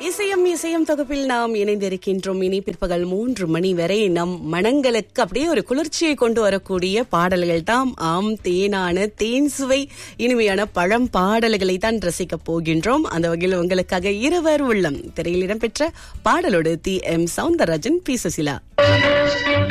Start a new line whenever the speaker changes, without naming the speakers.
இசையம் தொகுப்பில் நாம் இணைந்திருக்கின்றோம். இனி பிற்பகல் 3 மணி வரை நம் மனங்களுக்கு அப்படியே ஒரு குளிர்ச்சியை கொண்டு வரக்கூடிய பாடல்கள் தான். தேனான தேன் சுவை இனிமையான பழம் பாடல்களை தான் ரசிக்க போகின்றோம். அந்த வகையில் உங்களுக்காக இருவர் உள்ளம் திரையில் இடம்பெற்ற பாடலோடு TM சௌந்தரராஜன், P. சுசிலா.